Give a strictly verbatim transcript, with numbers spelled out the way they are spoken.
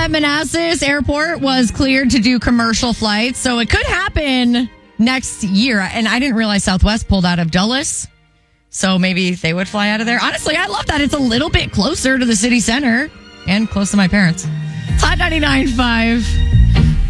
that Manassas Airport was cleared to do commercial flights, so it could happen next year. And I didn't realize Southwest pulled out of Dulles, so maybe they would fly out of there. Honestly, I love that. It's a little bit closer to the city center and close to my parents. Hot ninety-nine point five.